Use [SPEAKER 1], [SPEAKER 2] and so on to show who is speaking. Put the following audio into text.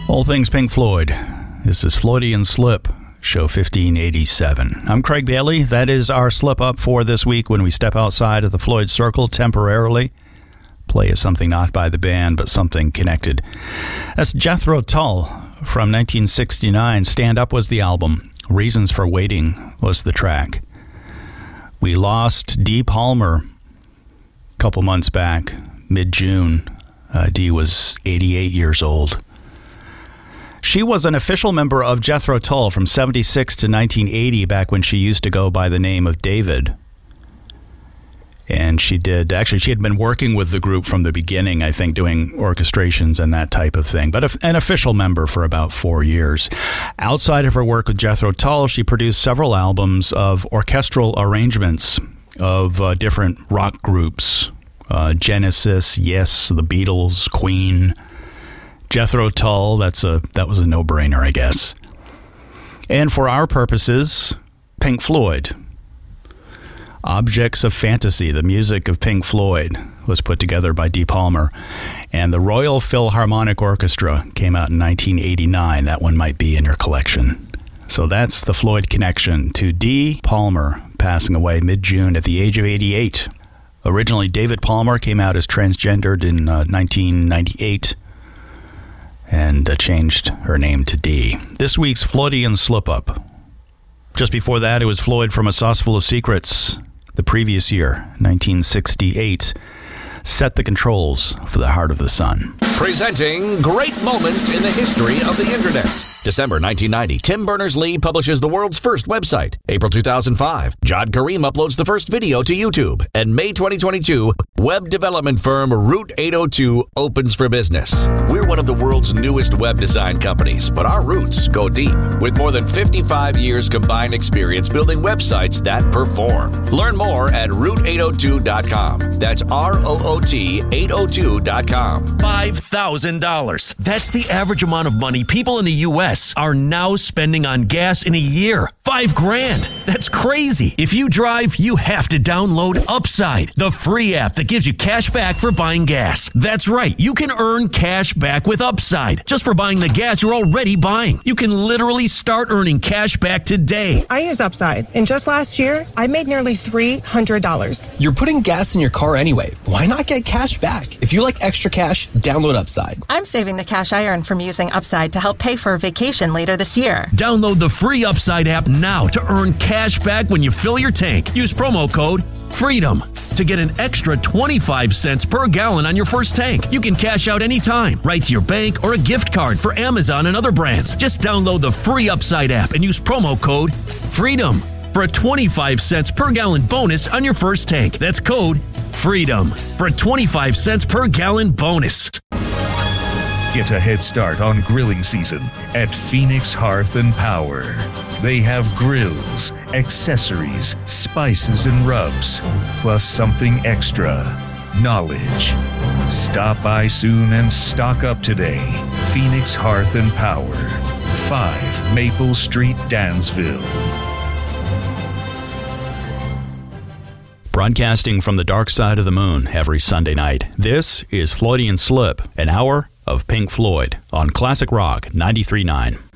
[SPEAKER 1] All things Pink Floyd. This is Floydian Slip, show 1587. I'm Craig Bailey. That is our slip up for this week when we step outside of the Floyd Circle temporarily. Play is something not by the band, but something connected. That's Jethro Tull from 1969. Stand Up was the album. Reasons for Waiting was the track. We lost Dee Palmer a couple months back, mid-June. Dee was 88 years old. She was an official member of Jethro Tull from 76 to 1980, back when she used to go by the name of David. And she had been working with the group from the beginning, I think, doing orchestrations and that type of thing, but an official member for about 4 years. Outside of her work with Jethro Tull, she produced several albums of orchestral arrangements of different rock groups. Genesis, Yes, the Beatles, Queen, Jethro Tull. That was a no-brainer, I guess. And for our purposes, Pink Floyd. Objects of Fantasy, the music of Pink Floyd, was put together by Dee Palmer. And the Royal Philharmonic Orchestra came out in 1989. That one might be in your collection. So that's the Floyd connection to Dee Palmer, passing away mid-June at the age of 88. Originally, David Palmer came out as transgendered in 1998 and changed her name to Dee. This week's Floydian Slip-Up. Just before that, it was Floyd from A Sauce Full of Secrets. The previous year, 1968, Set the Controls for the Heart of the Sun.
[SPEAKER 2] Presenting great moments in the history of the Internet. December 1990, Tim Berners-Lee publishes the world's first website. April 2005, Jod Karim uploads the first video to YouTube. And May 2022, web development firm Route 802 opens for business. We're one of the world's newest web design companies, but our roots go deep. With more than 55 years combined experience building websites that perform. Learn more at route802.com. That's ROOT802.com.
[SPEAKER 3] $5,000. That's the average amount of money people in the U.S. are now spending on gas in a year. $5,000. That's crazy. If you drive, you have to download Upside, the free app that gives you cash back for buying gas. That's right. You can earn cash back with Upside just for buying the gas you're already buying. You can literally start earning cash back today.
[SPEAKER 4] I use Upside, and just last year, I made nearly $300.
[SPEAKER 5] You're putting gas in your car anyway. Why not get cash back? If you like extra cash, download Upside.
[SPEAKER 6] I'm saving the cash I earn from using Upside to help pay for a vacation later this year.
[SPEAKER 3] Download the free Upside app now to earn cash back when you fill your tank. Use promo code FREEDOM to get an extra 25 cents per gallon on your first tank. You can cash out anytime, right to your bank or a gift card for Amazon and other brands. Just download the free Upside app and use promo code FREEDOM for a 25 cents per gallon bonus on your first tank. That's code FREEDOM for a 25 cents per gallon bonus.
[SPEAKER 7] Get a head start on grilling season at Phoenix Hearth and Power. They have grills, accessories, spices, and rubs, plus something extra, knowledge. Stop by soon and stock up today. Phoenix Hearth and Power, 5 Maple Street, Dansville.
[SPEAKER 1] Broadcasting from the dark side of the moon every Sunday night, this is Floydian Slip, an hour of Pink Floyd on Classic Rock 93.9.